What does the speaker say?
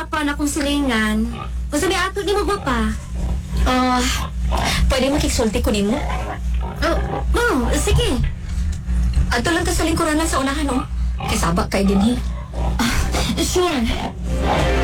gwapa na kong silingan. Kung sabi ato, di mo gwapa. Pwede makiksulti ko nimo? Sige. Ato lang ka sa lingkuranan sa unahan, no? Kay sabak kay dinhi. Sure.